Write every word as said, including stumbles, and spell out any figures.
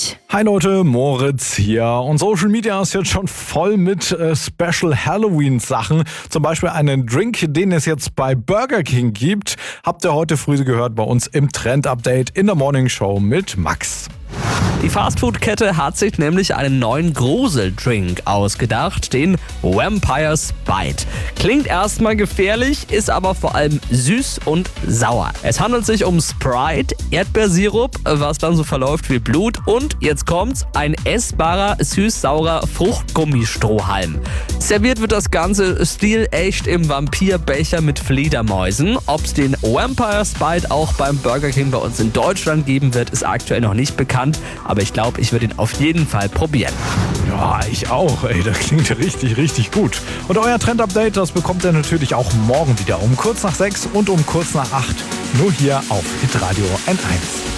euch. Hi Leute, Moritz hier. Und Social Media ist jetzt schon voll mit äh, Special Halloween Sachen. Zum Beispiel einen Drink, den es jetzt bei Burger King gibt. Habt ihr heute früh gehört bei uns im Trend Update in der Morning Show mit Max. Die Fastfood-Kette hat sich nämlich einen neuen Gruseldrink ausgedacht, den Vampire's Bite. Klingt erstmal gefährlich, ist aber vor allem süß und sauer. Es handelt sich um Sprite, Erdbeersirup, was dann so verläuft wie Blut und, jetzt kommt's, ein essbarer, süß-saurer Fruchtgummistrohhalm. Serviert wird das Ganze stilecht im Vampirbecher mit Fledermäusen. Ob's den Vampire's Bite auch beim Burger King bei uns in Deutschland geben wird, ist aktuell noch nicht bekannt. Aber ich glaube, ich würde ihn auf jeden Fall probieren. Ja, ich auch. Ey, das klingt richtig, richtig gut. Und euer Trend-Update, das bekommt ihr natürlich auch morgen wieder um kurz nach sechs und um kurz nach acht. Nur hier auf Hitradio N eins.